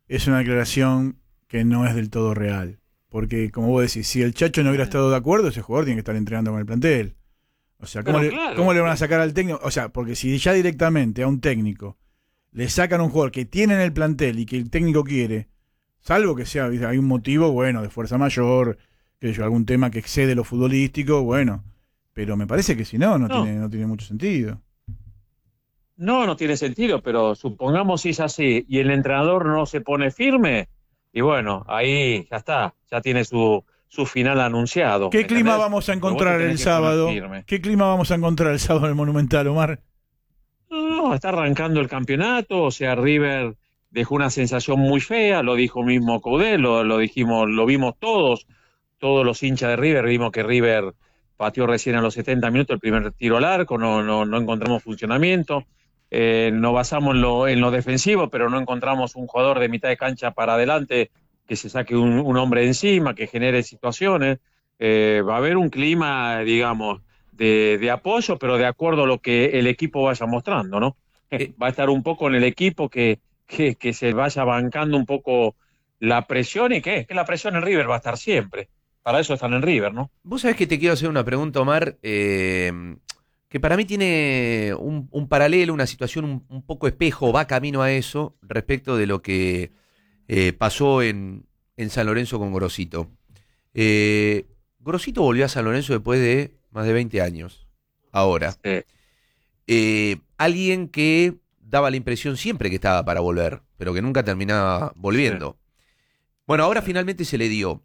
es una declaración que no es del todo real. Porque, como vos decís, si el Chacho no hubiera estado de acuerdo, ese jugador tiene que estar entrenando con el plantel. O sea, Pero cómo claro, le van a sacar al técnico? O sea, porque si ya directamente a un técnico le sacan un jugador que tiene en el plantel y que el técnico quiere, salvo que sea, ¿viste? Hay un motivo, bueno, de fuerza mayor, que yo, algún tema que excede lo futbolístico, bueno. Pero me parece que si no, no, no tiene mucho sentido. no tiene sentido, pero supongamos si es así y el entrenador no se pone firme, y bueno, ahí ya está, ya tiene su final anunciado, ¿Qué ¿me clima entendés? vamos a Porque vos te encontrar tenés el que poner sábado? firme. ¿Qué clima vamos a encontrar el sábado en el Monumental, Omar? No, está arrancando el campeonato, o sea, River dejó una sensación muy fea, lo dijo mismo Coudet, lo dijimos, lo vimos todos los hinchas de River, vimos que River pateó recién a los 70 minutos el primer tiro al arco, no encontramos funcionamiento, nos basamos en lo defensivo, pero no encontramos un jugador de mitad de cancha para adelante que se saque un hombre de encima, que genere situaciones. Va a haber un clima, digamos, de apoyo, pero de acuerdo a lo que el equipo vaya mostrando, ¿no? Eh, Va a estar un poco en el equipo que se vaya bancando un poco la presión y que la presión en River va a estar siempre. Para eso están en River, ¿no? Vos sabés que te quiero hacer una pregunta, Omar, que para mí tiene un paralelo, una situación un poco espejo, va camino a eso, respecto de lo que pasó en San Lorenzo con Gorosito. Gorosito volvió a San Lorenzo después de más de 20 años. Ahora, Sí, alguien que daba la impresión siempre que estaba para volver, pero que nunca terminaba sí, volviendo. Bueno, ahora sí. finalmente se le dio.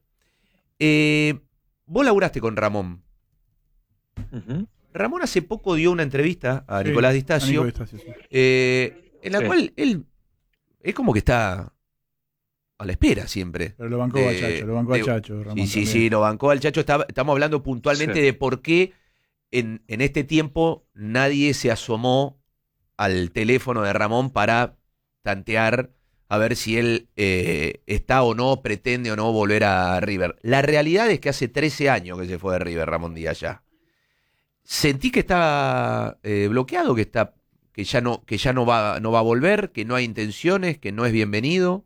Vos laburaste con Ramón. Ujú, Ramón hace poco dio una entrevista a Sí, Nicolás Di a Nico Stasio, Estacio, sí. en la sí. cual él es como que está a la espera siempre. Pero lo bancó a Chacho, Sí, Ramón sí, también. sí, lo bancó al Chacho. Estamos hablando Sí. puntualmente de por qué en este tiempo nadie se asomó al teléfono de Ramón para tantear a ver si él está o no, pretende o no volver a River. La realidad es que hace 13 años que se fue de River Ramón Díaz ya. Sentí que está bloqueado, que ya no va a volver, que no hay intenciones, que no es bienvenido.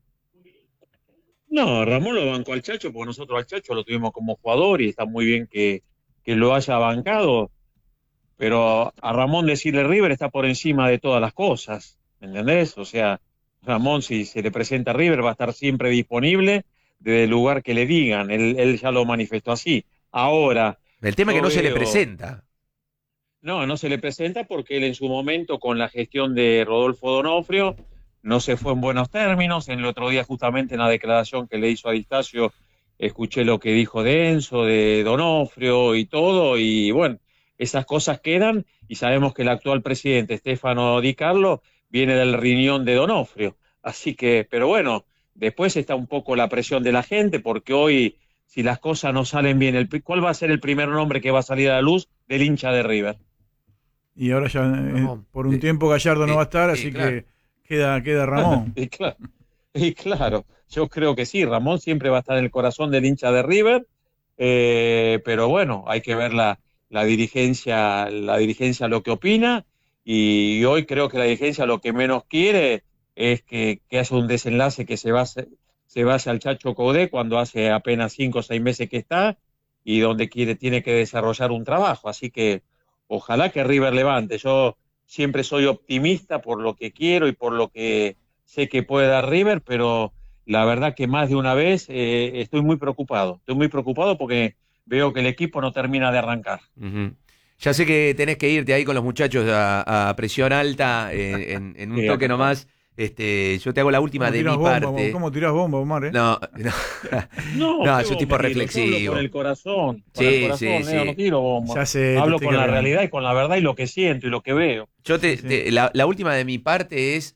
No, Ramón lo bancó al Chacho porque nosotros al Chacho lo tuvimos como jugador y está muy bien que lo haya bancado, pero a Ramón decirle River está por encima de todas las cosas, ¿me entendés? O sea, Ramón si se le presenta a River va a estar siempre disponible desde el lugar que le digan, él ya lo manifestó así. Ahora, El tema es que yo no se le veo, presenta. no se le presenta porque él en su momento con la gestión de Rodolfo Donofrio no se fue en buenos términos. En el otro día justamente en la declaración que le hizo a Distacio escuché lo que dijo de Enzo, de Donofrio y todo, y bueno, esas cosas quedan y sabemos que el actual presidente Stefano Di Carlo viene del riñón de Donofrio. Así que, pero bueno, después está un poco la presión de la gente porque hoy, si las cosas no salen bien, ¿cuál va a ser el primer nombre que va a salir a la luz del hincha de River? Y ahora ya, Ramón. por un tiempo Gallardo no va a estar, Sí, así claro. que queda Ramón. Y claro, y claro, yo creo que sí, Ramón siempre va a estar en el corazón del hincha de River, pero bueno, hay que ver la dirigencia lo que opina, y hoy creo que la dirigencia lo que menos quiere es que haya un desenlace que se vaya al Chacho Codé cuando hace apenas 5 o 6 meses que está y donde tiene que desarrollar un trabajo, así que ojalá que River levante. Yo siempre soy optimista por lo que quiero y por lo que sé que puede dar River, pero la verdad que más de una vez estoy muy preocupado. Estoy muy preocupado porque veo que el equipo no termina de arrancar. Ujú. Ya sé que tenés que irte ahí con los muchachos a presión alta en un toque Acá estamos. nomás. Yo te hago la última de mi parte. ¿Cómo tirás bomba, Omar, No, no, No, no, qué soy tipo bomba tiro. Yo hablo reflexivo. con el Sí, sí, corazón, Leo, no sí. tiro bomba. Ya sé, te Hablo estoy con la cargando. realidad y con la verdad y lo que siento y lo que veo. Yo Sí, sí. la última de mi parte es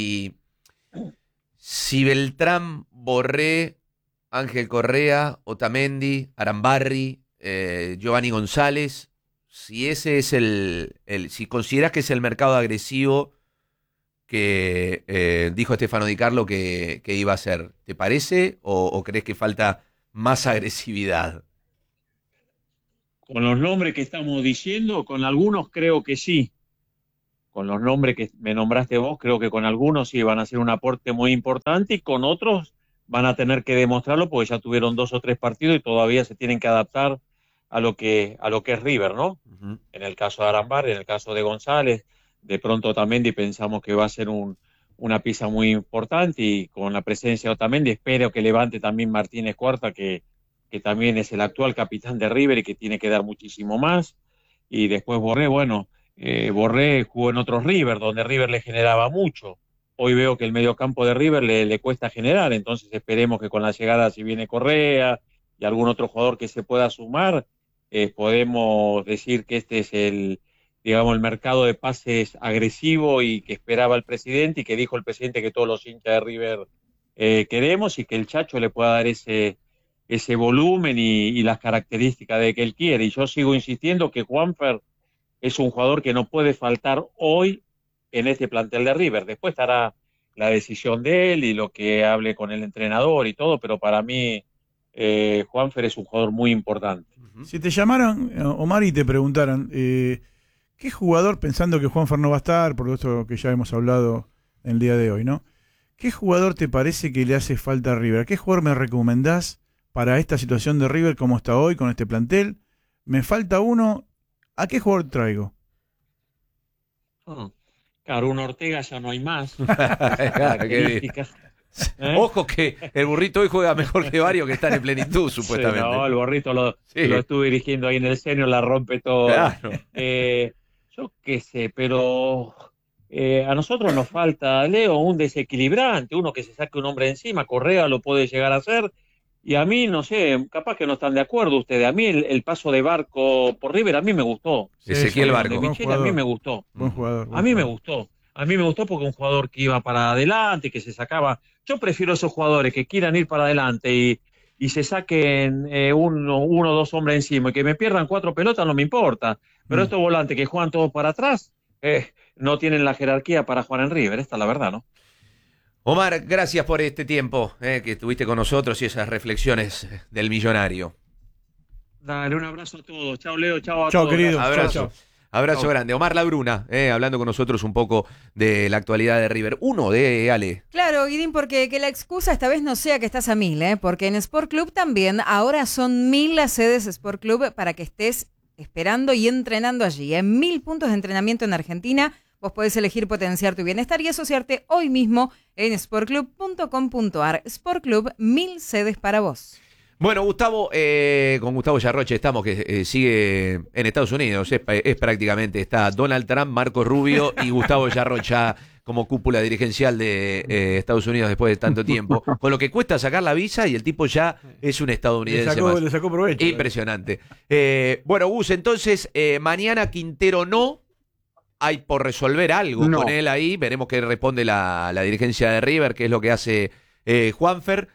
si Beltrán, Borré, Ángel Correa, Otamendi, Arambarri, Giovanni González, si ese es si consideras que es el mercado agresivo que dijo Stefano Di Carlo que iba a ser, ¿te parece? O crees que falta más agresividad? Con los nombres que estamos diciendo, con algunos creo que sí. con los nombres que me nombraste vos, creo que con algunos sí van a hacer un aporte muy importante y con otros van a tener que demostrarlo porque ya tuvieron 2 o 3 partidos y todavía se tienen que adaptar a lo que es River, ¿no? Ujú. En el caso de Arambar, en el caso de González, de pronto Otamendi pensamos que va a ser una pieza muy importante y con la presencia de Otamendi espero que levante también Martínez Cuarta, que también es el actual capitán de River y que tiene que dar muchísimo más. Y después Borré, bueno, Borré jugó en otros River, donde River le generaba mucho. Hoy veo que el mediocampo de River le cuesta generar, entonces esperemos que con la llegada, si viene Correa y algún otro jugador que se pueda sumar, podemos decir que este es digamos, el mercado de pases agresivo y que esperaba el presidente y que dijo el presidente que todos los hinchas de River queremos y que el Chacho le pueda dar ese volumen y las características de que él quiere. Y yo sigo insistiendo que Juanfer es un jugador que no puede faltar hoy en este plantel de River. Después estará la decisión de él y lo que hable con el entrenador y todo, pero para mí Juanfer es un jugador muy importante. Si te llamaran, Omar, y te preguntaran, ¿qué jugador, pensando que Juanfer no va a estar, por esto que ya hemos hablado en el día de hoy, ¿no? ¿Qué jugador te parece que le hace falta a River? ¿Qué jugador me recomendás para esta situación de River como está hoy con este plantel? Me falta uno, ¿a qué jugador traigo? Claro, un Ortega ya no hay más. Claro, Ojo que el burrito hoy juega mejor que varios que están en plenitud, supuestamente. Sí, no, el burrito lo estuve dirigiendo ahí en el senior, la rompe todo. Claro. Yo qué sé, pero a nosotros nos falta, Leo, un desequilibrante, uno que se saque un hombre encima. Correa lo puede llegar a hacer. Y a mí, no sé, capaz que no están de acuerdo ustedes. A mí el paso de Barco por River, a mí me gustó. Ezequiel Barco. De Michele, a mí me gustó. Buen jugador. A mí me gustó. A mí me gustó porque un jugador que iba para adelante, que se sacaba. Yo prefiero esos jugadores que quieran ir para adelante y se saquen uno o dos hombres encima y que me pierdan 4 pelotas, no me importa. Pero estos volantes que juegan todos para atrás no tienen la jerarquía para jugar en River. Esta es la verdad, ¿no? Omar, gracias por este tiempo que estuviste con nosotros y esas reflexiones del millonario. Dale, un abrazo a todos. Chao, Leo. Chao a Chao, todos. querido. Abrazo. Chao. Abrazo grande. Omar Labruna, hablando con nosotros un poco de la actualidad de River. Uno de Ale. Claro, Guidín, porque que la excusa esta vez no sea que estás a 1000, porque en Sport Club también ahora son 1000 las sedes Sport Club para que estés esperando y entrenando allí. En 1000 puntos de entrenamiento en Argentina, vos podés elegir potenciar tu bienestar y asociarte hoy mismo en sportclub.com.ar. Sport Club, 1000 sedes para vos. Bueno, Gustavo, con Gustavo Yarroche estamos, que sigue en Estados Unidos, es prácticamente, está Donald Trump, Marco Rubio y Gustavo Yarroche como cúpula dirigencial de Estados Unidos después de tanto tiempo, con lo que cuesta sacar la visa y el tipo ya es un estadounidense más. Le sacó provecho. Impresionante. Bueno, Gus, entonces, mañana Quintero no, hay por resolver algo con él ahí, veremos qué responde la dirigencia de River, qué es lo que hace Juanfer.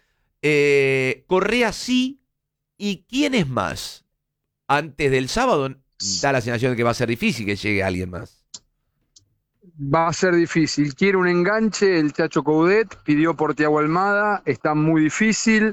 Correa sí, ¿y quién es más? Antes del sábado da la sensación de que va a ser difícil que llegue alguien más. Va a ser difícil, quiere un enganche el Chacho Coudet, pidió por Thiago Almada, está muy difícil,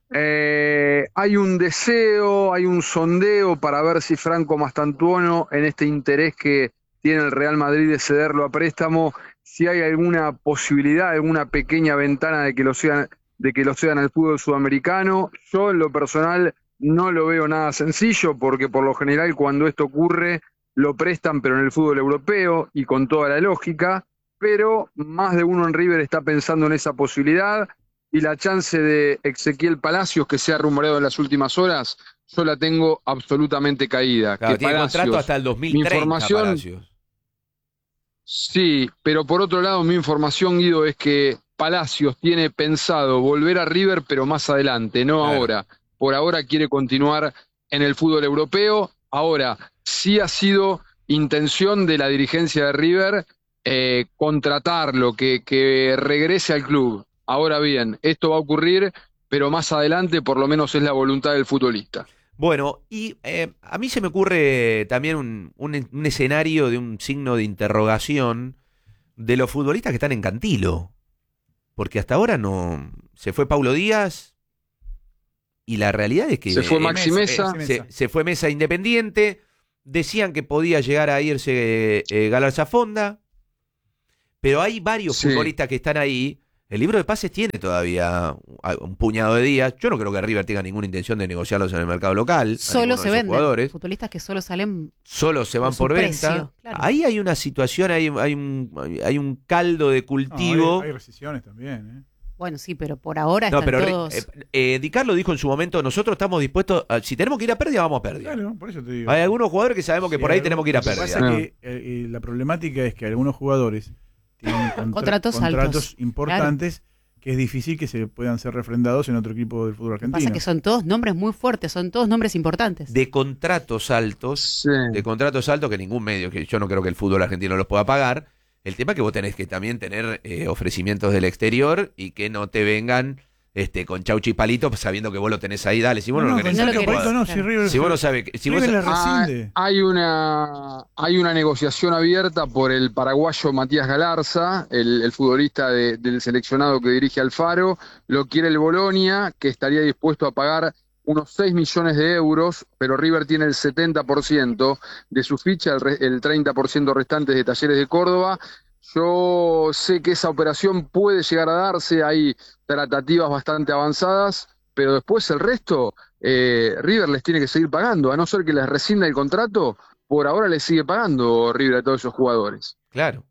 hay un deseo, hay un sondeo para ver si Franco Mastantuono, en este interés que tiene el Real Madrid de cederlo a préstamo, si hay alguna posibilidad, alguna pequeña ventana de que lo sean al fútbol sudamericano. Yo en lo personal no lo veo nada sencillo porque por lo general cuando esto ocurre lo prestan pero en el fútbol europeo y con toda la lógica, pero más de uno en River está pensando en esa posibilidad y la chance de Ezequiel Palacios que se ha rumoreado en las últimas horas, yo la tengo absolutamente caída. Claro, que tiene Palacios, contrato hasta el 2030, información, Palacios. Sí, pero por otro lado mi información, Guido, es que Palacios tiene pensado volver a River, pero más adelante, no ahora. Por ahora quiere continuar en el fútbol europeo. Ahora, sí ha sido intención de la dirigencia de River contratarlo, que regrese al club. Ahora bien, esto va a ocurrir, pero más adelante por lo menos es la voluntad del futbolista. Bueno, y a mí se me ocurre también un escenario de un signo de interrogación de los futbolistas que están en Cantilo. Porque hasta ahora no. Se fue Paulo Díaz y la realidad es que. Se fue Maxi Mesa. Se fue Mesa Independiente. Decían que podía llegar a irse Galarza Fonda. Pero hay varios Sí. futbolistas que están ahí. El libro de pases tiene todavía un puñado de días. Yo no creo que River tenga ninguna intención de negociarlos en el mercado local. a Solo ninguno se de esos venden. jugadores. Futbolistas que solo salen. Solo se van por su por precio, venta. claro. Ahí hay una situación, hay un caldo de No, cultivo. hay rescisiones también, Bueno, sí, pero por ahora No, están pero todos. Di Carlo dijo en su momento, nosotros estamos dispuestos, si tenemos que ir a pérdida, vamos a pérdida. Claro, por eso te digo. Hay algunos jugadores que sabemos que Sí, por ahí algo- tenemos que ir a lo que pérdida. pasa es que la problemática es que algunos jugadores tienen Contratos altos. importantes que es difícil que se puedan ser refrendados en otro equipo del fútbol Lo que argentino. pasa es que son todos nombres muy fuertes, son todos nombres importantes. De contratos altos, Sí. que ningún medio, que yo no creo que el fútbol argentino los pueda pagar. El tema es que vos tenés que también tener ofrecimientos del exterior y que no te vengan con chauchi y palito sabiendo que vos lo tenés ahí. Dale, si vos no, lo querés, no lo no querés. podés. No, Claro. si River, Si vos no sabés, si vos River le Ah, rescinde. hay una negociación abierta por el paraguayo Matías Galarza, el futbolista del seleccionado que dirige Alfaro. Lo quiere el Bolonia, que estaría dispuesto a pagar unos 6 millones de euros, pero River tiene el 70% de su ficha, el 30% restante de Talleres de Córdoba. Yo sé que esa operación puede llegar a darse, hay tratativas bastante avanzadas, pero después el resto, River les tiene que seguir pagando, a no ser que les rescinda el contrato, por ahora les sigue pagando River a todos esos jugadores. Claro.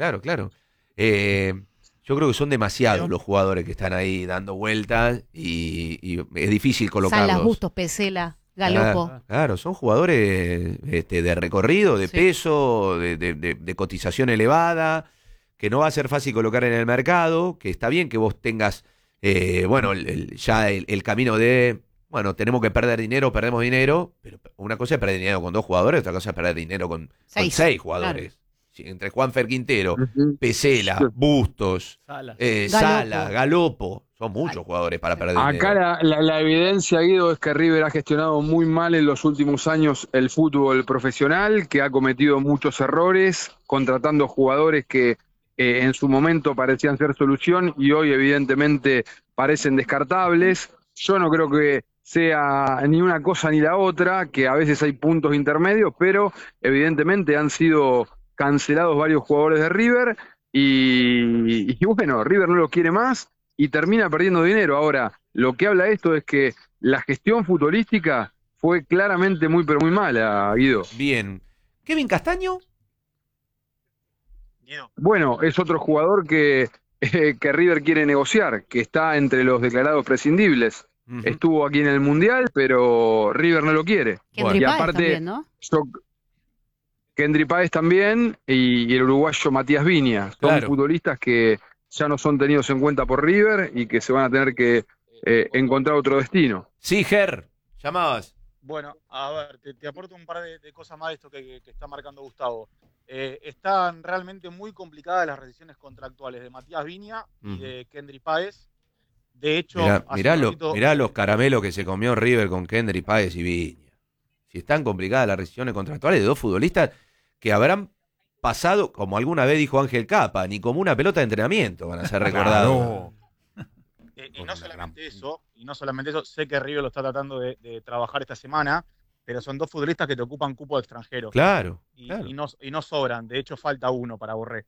Yo creo que son demasiados los jugadores que están ahí dando vueltas y es difícil colocarlos. Salas, Bustos, Pesela, Galopo. Claro, son jugadores de recorrido, de Sí. peso, de cotización elevada, que no va a ser fácil colocar en el mercado, que está bien que vos tengas, ya el camino de, bueno, tenemos que perder dinero, perdemos dinero, pero una cosa es perder dinero con 2 jugadores, otra cosa es perder dinero con 6 jugadores. Sí, entre Juanfer Quintero, Pesela, Bustos, Sala, Galopo, son muchos jugadores para perder Acá dinero. la evidencia, Guido, es que River ha gestionado muy mal en los últimos años el fútbol profesional, que ha cometido muchos errores, contratando jugadores que en su momento parecían ser solución y hoy evidentemente parecen descartables. Yo no creo que sea ni una cosa ni la otra, que a veces hay puntos intermedios, pero evidentemente han sido cancelados varios jugadores de River y bueno, River no los quiere más y termina perdiendo dinero. Ahora, lo que habla esto es que la gestión futbolística fue claramente muy pero muy mala, Guido. Bien. Kevin Castaño. Bueno, es otro jugador que River quiere negociar, que está entre los declarados prescindibles. Ujú. Estuvo aquí en el Mundial, pero River no lo quiere. Kendry Y Páez aparte, también, ¿no? Kendry Páez también y el uruguayo Matías Viña. Son Claro. futbolistas que ya no son tenidos en cuenta por River y que se van a tener que encontrar otro destino. Sí, Ger, llamabas. Bueno, a ver, te aporto un par de cosas más de esto que está marcando Gustavo. Están realmente muy complicadas las rescisiones contractuales de Matías Viña y de Kendry Páez. De hecho, Mirá los caramelos que se comió River con Kendry Páez y Viña. Si están complicadas las rescisiones contractuales de 2 futbolistas que habrán pasado, como alguna vez dijo Ángel Capa, ni como una pelota de entrenamiento van a ser recordados. y no solamente eso, sé que River lo está tratando de trabajar esta semana, pero son 2 futbolistas que te ocupan cupo de extranjero. Claro. Y no sobran, de hecho falta uno para Borré.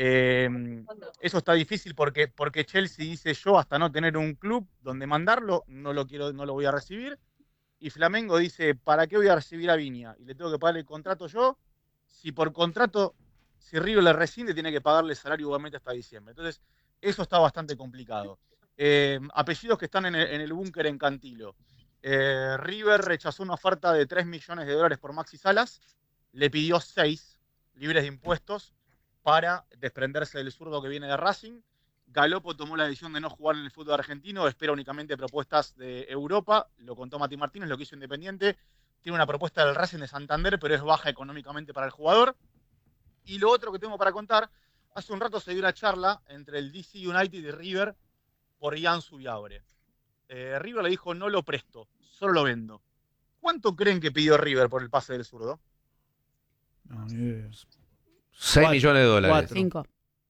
Eso está difícil porque Chelsea dice: yo hasta no tener un club donde mandarlo, no lo voy a recibir. Y Flamengo dice: ¿para qué voy a recibir a Viña? Y le tengo que pagar el contrato yo. Si por contrato, si River le rescinde, tiene que pagarle salario igualmente hasta diciembre. Entonces, eso está bastante complicado. Apellidos que están en el búnker en Cantilo. River rechazó una oferta de $3 millones por Maxi Salas, le pidió 6 libres de impuestos para desprenderse del zurdo que viene de Racing. Galopo tomó la decisión de no jugar en el fútbol argentino, espera únicamente propuestas de Europa, lo contó Mati Martínez, lo que hizo Independiente. Tiene una propuesta del Racing de Santander, pero es baja económicamente para el jugador. Y lo otro que tengo para contar, hace un rato se dio una charla entre el DC United y River por Ian Zubiabre. River le dijo: no lo presto, solo lo vendo. ¿Cuánto creen que pidió River por el pase del zurdo? No, ni idea. 6 millones de dólares. 4. 5.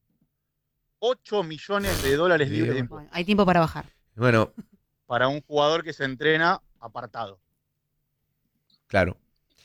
$8 millones libres de impuestos. Bueno, hay tiempo para bajar. Bueno, Para un jugador que se entrena apartado. claro.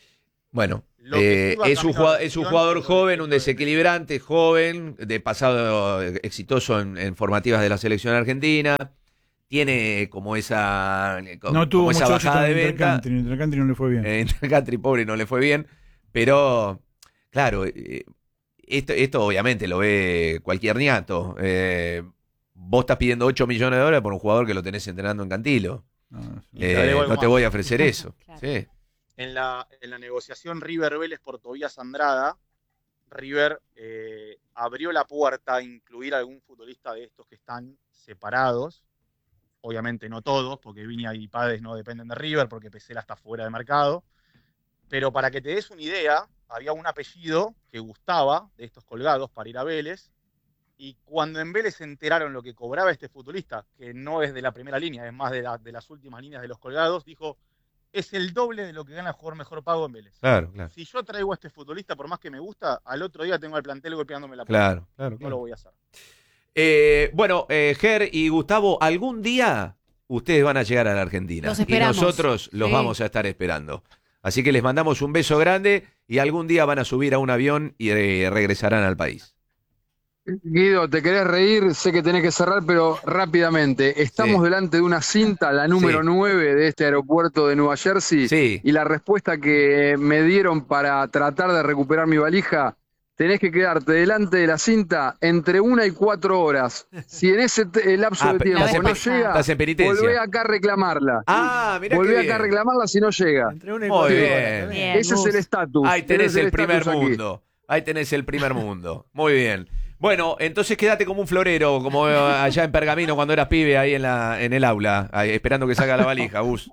Bueno, Lo que es un jugador joven, un desequilibrante, joven, de pasado exitoso en formativas de la selección argentina. Tiene como esa, No tuvo como esa mucho bajada éxito de en venta. Intercountry no le fue bien. Intercountry pobre no le fue bien, pero claro, esto obviamente lo ve cualquier niato. Vos estás pidiendo $8 millones por un jugador que lo tenés entrenando en Cantilo. No, No te voy a ofrecer eso. Claro. Sí. En la negociación River Vélez por Tobías Andrada, River abrió la puerta a incluir a algún futbolista de estos que están separados. Obviamente no todos, porque Viña y Páez no dependen de River, porque Pesela está fuera de mercado. Pero para que te des una idea, había un apellido que gustaba de estos colgados para ir a Vélez. Y cuando en Vélez se enteraron lo que cobraba este futbolista, que no es de la primera línea, es más de las últimas líneas de los colgados, dijo, es el doble de lo que gana el jugador mejor pago en Vélez. Claro. Si yo traigo a este futbolista, por más que me gusta, al otro día tengo al plantel golpeándome la puerta. Claro. No lo voy a hacer. Bueno, Ger y Gustavo, algún día ustedes van a llegar a la Argentina. Los Y esperamos. nosotros los Sí. vamos a estar esperando. Así que les mandamos un beso grande y algún día van a subir a un avión y regresarán al país. Guido, te querés reír, sé que tenés que cerrar, pero rápidamente. Estamos Sí. delante de una cinta, la número Sí. 9 de este aeropuerto de Nueva Jersey, Sí. y la respuesta que me dieron para tratar de recuperar mi valija, tenés que quedarte delante de la cinta entre 1 y 4 horas. Si en ese lapso de tiempo estás no en llega, estás en penitencia. volvé acá a reclamarla. Mirá Volvé qué acá a bien. reclamarla si no llega. Muy bien. Bien, Ese es Gus. el estatus. Ahí tenés Ese es el primer estatus aquí. mundo. Ahí tenés el primer mundo. Muy bien. Bueno, entonces quédate como un florero, como allá en Pergamino cuando eras pibe ahí en el aula, ahí, esperando que salga la valija, Gus.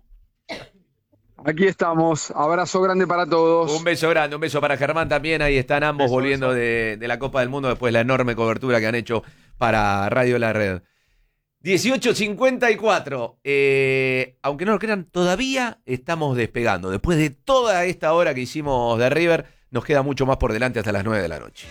Aquí estamos. Abrazo grande para todos. Un beso grande, un beso para Germán también. Ahí están ambos Beso, volviendo beso. de la Copa del Mundo después de la enorme cobertura que han hecho para Radio La Red. 18:54. Aunque no lo crean, todavía estamos despegando. Después de toda esta hora que hicimos de River, nos queda mucho más por delante hasta las 9 de la noche.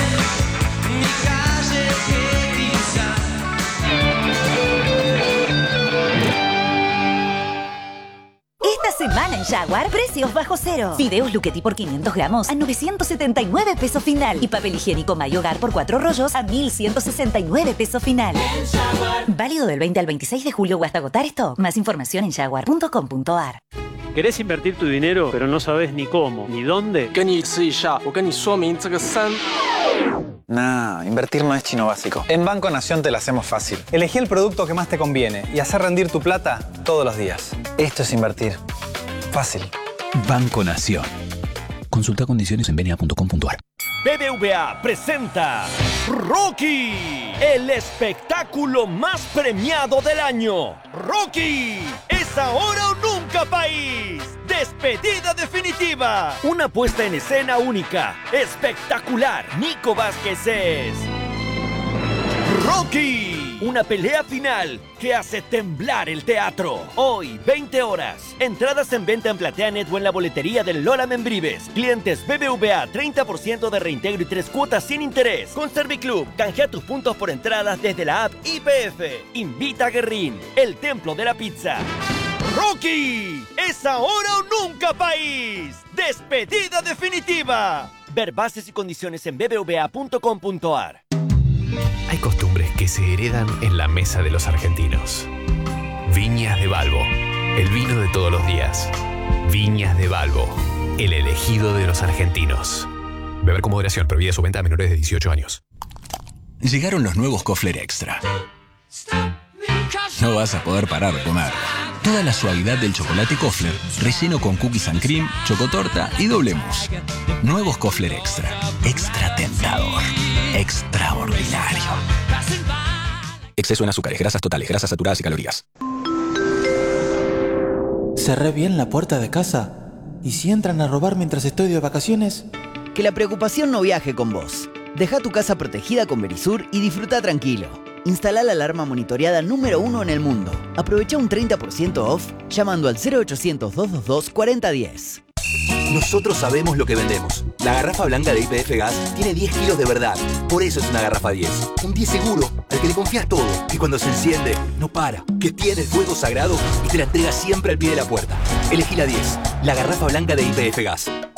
Esta semana en Jaguar, precios bajo cero. Fideos Luchetti por 500 gramos a 979 pesos final. Y papel higiénico May Hogar por 4 rollos a 1169 pesos final. Válido del 20 al 26 de julio o hasta agotar stock. Más información en jaguar.com.ar. ¿Querés invertir tu dinero, pero no sabes ni cómo, ni dónde? Nah, invertir no es chino básico. En Banco Nación te la hacemos fácil. Elegí el producto que más te conviene y hacer rendir tu plata todos los días. Esto es invertir. Fácil. Banco Nación. Consulta condiciones en bna.com.ar. BBVA presenta Rocky, el espectáculo más premiado del año. Rocky, es ahora o nunca, país. Despedida definitiva. Una puesta en escena única, espectacular. Nico Vázquez es Rocky, una pelea final que hace temblar el teatro. Hoy, 20 horas. Entradas en venta en PlateaNet o en la boletería del Lola Membrives. Clientes BBVA, 30% de reintegro y 3 cuotas sin interés. Con Serviclub, canjea tus puntos por entradas desde la app IPF. Invita a Guerrín, el templo de la pizza. Rocky, es ahora o nunca, país. Despedida definitiva. Ver bases y condiciones en bbva.com.ar. Hay costumbres que se heredan en la mesa de los argentinos. Viñas de Balbo, el vino de todos los días. Viñas de Balbo, el elegido de los argentinos. Beber con moderación, prohibida su venta a menores de 18 años. Llegaron los nuevos Kofler Extra. No vas a poder parar de comer. Toda la suavidad del chocolate Kofler, relleno con cookies and cream, chocotorta y doble mousse. Nuevos Kofler Extra. Extra tentador. Extraordinario. Exceso en azúcares, grasas totales, grasas saturadas y calorías. ¿Cerré bien la puerta de casa? ¿Y si entran a robar mientras estoy de vacaciones? Que la preocupación no viaje con vos. Deja tu casa protegida con Verisur y disfruta tranquilo. Instala la alarma monitoreada número 1 en el mundo. Aprovecha un 30% off llamando al 0800-222-4010. Nosotros sabemos lo que vendemos. La garrafa blanca de YPF Gas tiene 10 kilos de verdad. Por eso es una garrafa 10. Un 10 seguro, al que le confías todo. Y cuando se enciende, no para. Que tiene el fuego sagrado y te la entrega siempre al pie de la puerta. Elegí la 10. La garrafa blanca de YPF Gas.